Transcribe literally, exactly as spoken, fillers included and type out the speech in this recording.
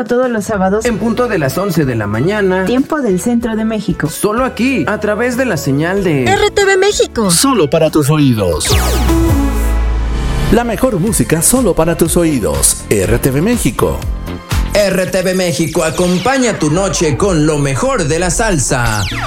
Escúchalo todos los sábados en punto de las once de la mañana, tiempo del centro de México. Solo aquí, a través de la señal de R T V México. Solo para tus oídos. La mejor música solo para tus oídos. R T V México. R T V México acompaña tu noche con lo mejor de la salsa.